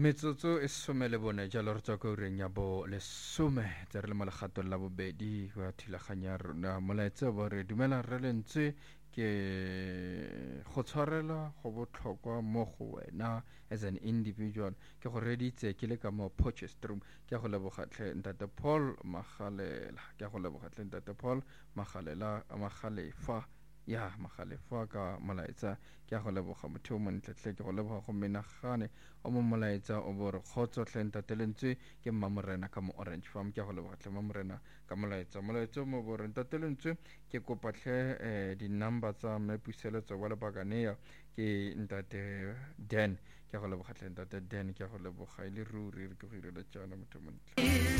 metsotso e some le bone jalo re tswa ko ureng ya bo lesome tse re le mo legatong la bobedi wa thulaganya ya rona molaetsa bo re dumela re lentswe ke go tshwarela go botlhokwa mo go wena as an individual ke go reditse ke le ka mo Potchefstroom ke go lebogatlhe ntate Paul Magalela ke go lebogatlhe ntate Paul Magalefa ya Magalefa ka molaetsa ke go leboga motho mo ntletle ke go leboga go menagane o mo molaetsa o bo re khotso tlenta lentswe ke Mmamorena ka mo Orange Farm ke go leboga tle Mmamorena ka molaetsa mo bo re ntate lentswe ke kopatlhe di number tsa mepuseletso wa lebakaneya ke ntate Dan ke go leboga tle ntate Dan ke go leboga ile ruri ke go irela tsana motho mo ntletle